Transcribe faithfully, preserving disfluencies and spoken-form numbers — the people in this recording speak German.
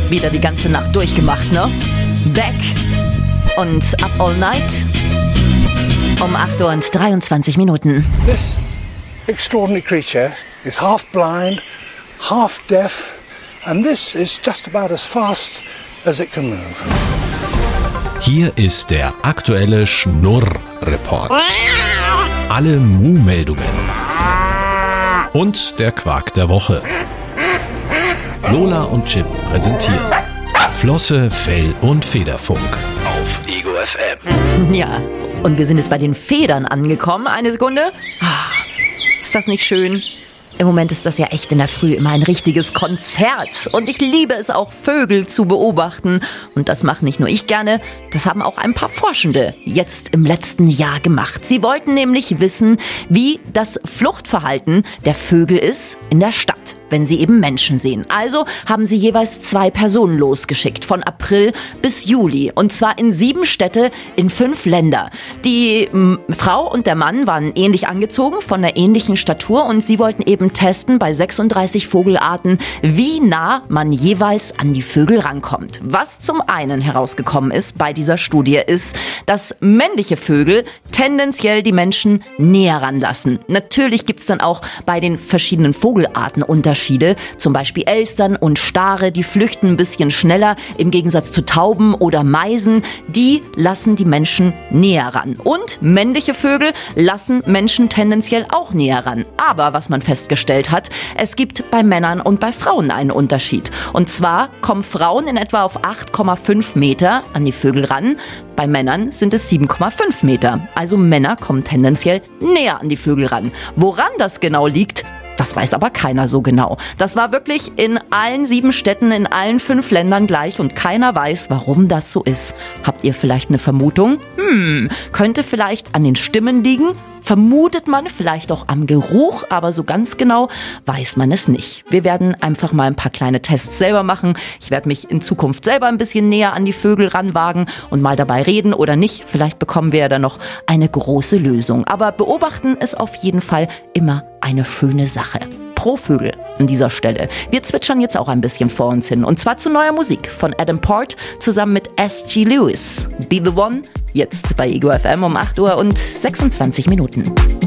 Wieder die ganze Nacht durchgemacht, ne? Back und Up All Night um acht Uhr und dreiundzwanzig Minuten. This extraordinary creature is half blind, half deaf, and this is just about as fast as it can move. Hier ist der aktuelle Schnurr-Report. Alle Mu-Meldungen. Und der Quark der Woche. Lola und Chip präsentieren Flosse, Fell und Federfunk auf Ego F M. Ja, und wir sind jetzt bei den Federn angekommen. Eine Sekunde. Ist das nicht schön? Im Moment ist das ja echt in der Früh immer ein richtiges Konzert. Und ich liebe es auch, Vögel zu beobachten. Und das mache nicht nur ich gerne, das haben auch ein paar Forschende jetzt im letzten Jahr gemacht. Sie wollten nämlich wissen, wie das Fluchtverhalten der Vögel ist in der Stadt, wenn sie eben Menschen sehen. Also haben sie jeweils zwei Personen losgeschickt, von April bis Juli. Und zwar in sieben Städte in fünf Länder. Die m, Frau und der Mann waren ähnlich angezogen, von einer ähnlichen Statur. Und sie wollten eben testen bei sechsunddreißig Vogelarten, wie nah man jeweils an die Vögel rankommt. Was zum einen herausgekommen ist bei dieser Studie ist, dass männliche Vögel tendenziell die Menschen näher ranlassen. Natürlich gibt's dann auch bei den verschiedenen Vogelarten Unterschiede. Zum Beispiel Elstern und Stare, die flüchten ein bisschen schneller, im Gegensatz zu Tauben oder Meisen. Die lassen die Menschen näher ran. Und männliche Vögel lassen Menschen tendenziell auch näher ran. Aber was man festgestellt hat, es gibt bei Männern und bei Frauen einen Unterschied. Und zwar kommen Frauen in etwa auf acht Komma fünf Meter an die Vögel ran. Bei Männern sind es sieben Komma fünf Meter. Also Männer kommen tendenziell näher an die Vögel ran. Woran das genau liegt, das weiß aber keiner so genau. Das war wirklich in allen sieben Städten, in allen fünf Ländern gleich und keiner weiß, warum das so ist. Habt ihr vielleicht eine Vermutung? Hm, könnte vielleicht an den Stimmen liegen? Vermutet man vielleicht auch am Geruch, aber so ganz genau weiß man es nicht. Wir werden einfach mal ein paar kleine Tests selber machen. Ich werde mich in Zukunft selber ein bisschen näher an die Vögel ranwagen und mal dabei reden oder nicht. Vielleicht bekommen wir ja dann noch eine große Lösung. Aber beobachten ist auf jeden Fall immer eine schöne Sache. Pro Vögel an dieser Stelle. Wir zwitschern jetzt auch ein bisschen vor uns hin. Und zwar zu neuer Musik von Adam Port zusammen mit S G Lewis. Be the One, jetzt bei Ego F M um acht Uhr und sechsundzwanzig Minuten.